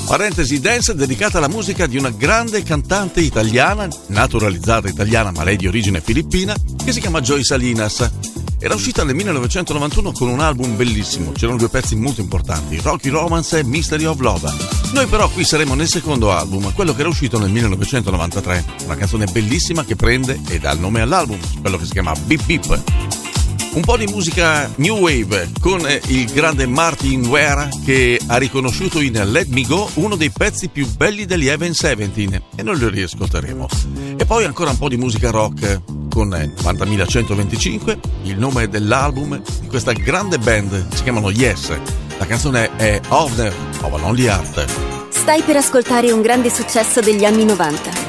Parentesi dance dedicata alla musica di una grande cantante italiana, naturalizzata italiana ma lei di origine filippina, che si chiama Joy Salinas. Era uscita nel 1991 con un album bellissimo, c'erano due pezzi molto importanti, Rocky Romance e Mystery of Love. Noi però qui saremo nel secondo album, quello che era uscito nel 1993, una canzone bellissima che prende e dà il nome all'album, quello che si chiama Beep Beep. Un po' di musica new wave con il grande Martin Ware, che ha riconosciuto in Let Me Go uno dei pezzi più belli degli Even Seventeen, e noi lo riascolteremo. E poi ancora un po' di musica rock con 90.125, il nome dell'album di questa grande band, si chiamano Yes. La canzone è Owner of a Lonely Heart. Stai per ascoltare un grande successo degli anni 90.